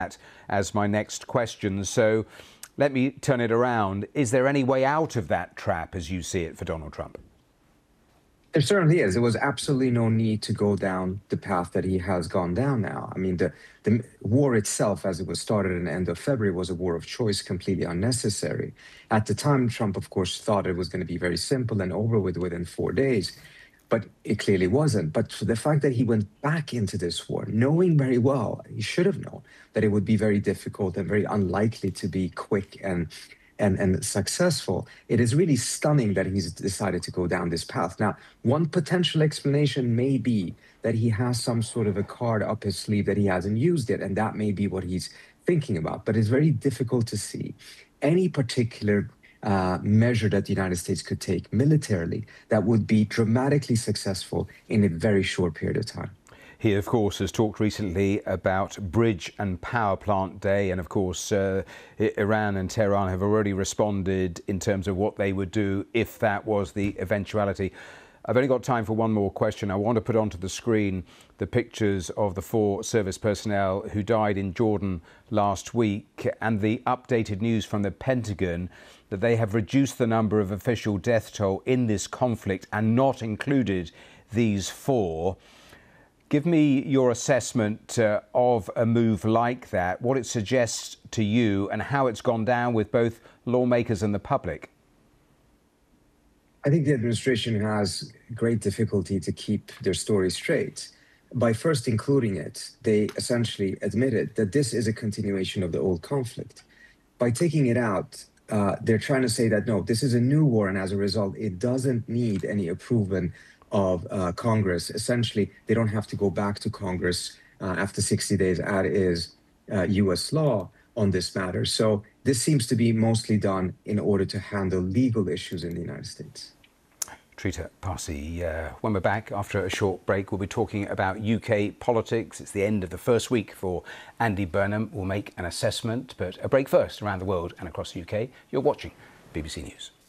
that as my next question. So let me turn it around. Is there any way out of that trap as you see it for Donald Trump? There certainly is. There was absolutely no need to go down the path that he has gone down now. I mean, the war itself, as it was started in the end of February, was a war of choice, completely unnecessary. At the time, Trump, of course, thought it was going to be very simple and over with within 4 days, but it clearly wasn't. But the fact that he went back into this war, knowing very well, he should have known that it would be very difficult and very unlikely to be quick and successful, it is really stunning that he's decided to go down this path. Now, one potential explanation may be that he has some sort of a card up his sleeve that he hasn't used yet, and that may be what he's thinking about. But it's very difficult to see any particular measure that the United States could take militarily that would be dramatically successful in a very short period of time. He, of course, has talked recently about bridge and power plant day. And, of course, Iran and Tehran have already responded in terms of what they would do if that was the eventuality. I've only got time for one more question. I want to put onto the screen the pictures of the 4 service personnel who died in Jordan last week and the updated news from the Pentagon that they have reduced the number of official death toll in this conflict and not included these 4. Give me your assessment of a move like that, what it suggests to you and how it's gone down with both lawmakers and the public. I think the administration has great difficulty to keep their story straight. By first including it, they essentially admitted that this is a continuation of the old conflict. By taking it out, they're trying to say that, no, this is a new war, and as a result, it doesn't need any approval of Congress. Essentially, they don't have to go back to Congress after 60 days, as is U.S. law on this matter. So this seems to be mostly done in order to handle legal issues in the United States. Trita Parsi, when we're back after a short break, we'll be talking about UK politics. It's the end of the first week for Andy Burnham. We'll make an assessment, but a break first around the world and across the UK. You're watching BBC News.